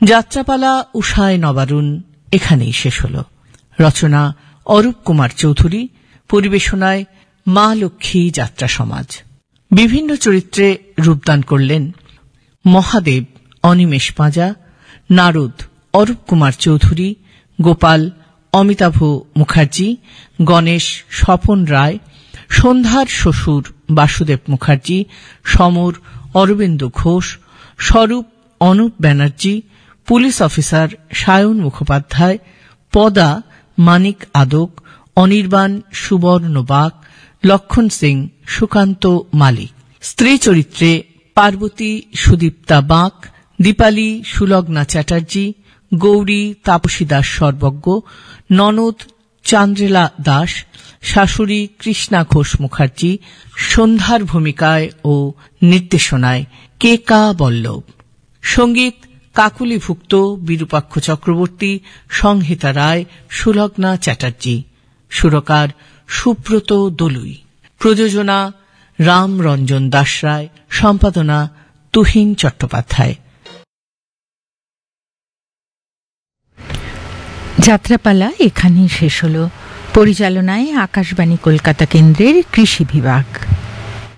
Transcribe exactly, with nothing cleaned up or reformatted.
যাত্রাপালা উষায় নবারুণ এখানেই শেষ হল। রচনা অরূপ কুমার চৌধুরী, পরিবেশনায় মা লক্ষ্মী যাত্রা সমাজ। বিভিন্ন চরিত্রে রূপদান করলেন মহাদেব অনিমেষ পাঁজা, নারদ অরূপ কুমার চৌধুরী, গোপাল অমিতাভ মুখার্জি, গণেশ স্বপন রায়, সন্ধ্যার শ্বশুর বাসুদেব মুখার্জি, সমর অরবিন্দ ঘোষ, স্বরূপ অনুপ ব্যানার্জি, পুলিশ অফিসার সায়ন মুখোপাধ্যায়, পদা মানিক আদক, অনির্বাণ সুবর্ণ বাগ, লক্ষণ সিং সুকান্ত মালিক। স্ত্রী চরিত্রে পার্বতী সুদীপ্তা বাঁক, দীপালি সুলগ্না চ্যাটার্জি, গৌরী তাপসী দাস সর্বজ্ঞ, ননদ চান্দ্রেলা দাস, শাশুড়ি কৃষ্ণা ঘোষ মুখার্জি, সন্ধ্যার ভূমিকায় ও নির্দেশনায় কে কা বল্লভ। সঙ্গীত কাকুলিভুক্ত বিরূপাক্ষ চক্রবর্তী, সংহিতা রায়, সুলগ্না চ্যাটার্জি। সুরকার সুব্রত দলুই। প্রযোজনা রাম রঞ্জন দাসরায়। সম্পাদনা তুহিন চট্টোপাধ্যায়। যাত্রাপালা এখানেই শেষ হল। পরিচালনায় আকাশবাণী কলকাতা কেন্দ্রের কৃষি বিভাগ।